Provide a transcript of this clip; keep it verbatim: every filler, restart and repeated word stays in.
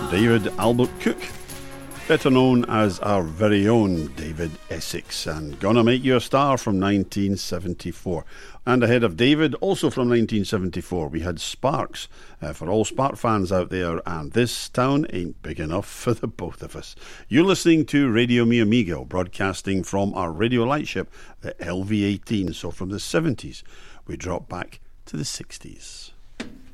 David Albert Cook, better known as our very own David Essex, and Gonna Make You a Star from nineteen seventy-four. And ahead of David, also from nineteen seventy-four, we had Sparks, uh, for all Spark fans out there, and This Town Ain't Big Enough for the Both of Us. You're listening to Radio Mi Amigo, broadcasting from our radio lightship, the L V eighteen, so from the seventies, we drop back to the sixties.